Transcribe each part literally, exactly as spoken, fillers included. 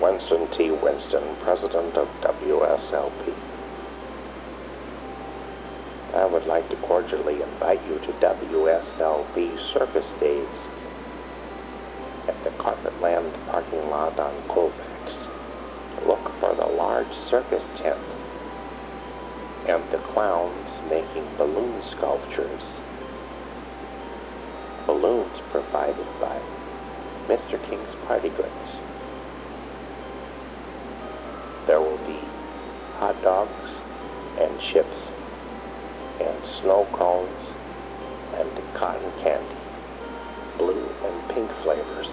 Winston T. Winston, President of W S L P. I would like to cordially invite you to W S L P Circus Days at the Carpetland parking lot on Colfax. Look for the large circus tent and the clowns making balloon sculptures. Balloons provided by Mister King's Party Goods. There will be hot dogs and chips and snow cones and cotton candy, blue and pink flavors.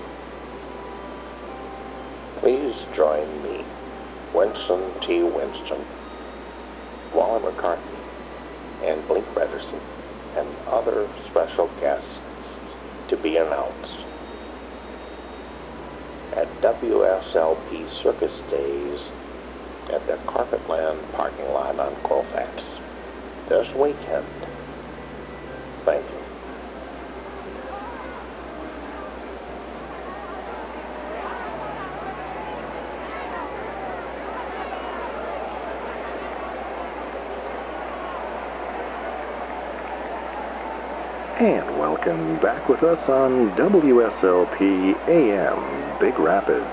Please join me, Winston T. Winston, Wally McCarthy, and Blink Brederson, and other special guests to be announced at W S L P Circus Days at the Carpetland parking lot on Colfax this weekend. Thank you. And welcome back with us on W S L P A M Big Rapids.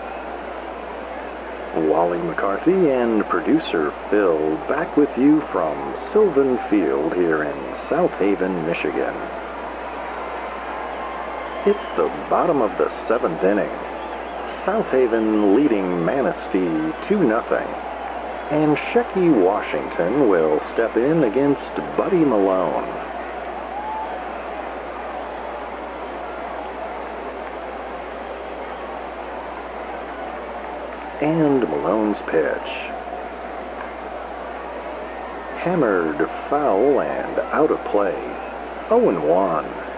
Wally McCarthy and producer Phil back with you from Sylvan Field here in South Haven, Michigan. It's the bottom of the seventh inning. South Haven leading Manistee two nothing. And Shecky Washington will step in against Buddy Malone. And Malone's pitch. Hammered, foul, and out of play. oh and one.